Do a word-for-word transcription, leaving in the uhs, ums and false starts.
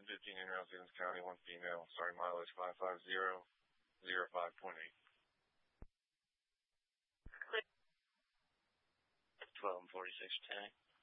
fifteen in Rosales County, one female. Sorry, mileage five five zero zero five point eight. twelve and forty-six ten.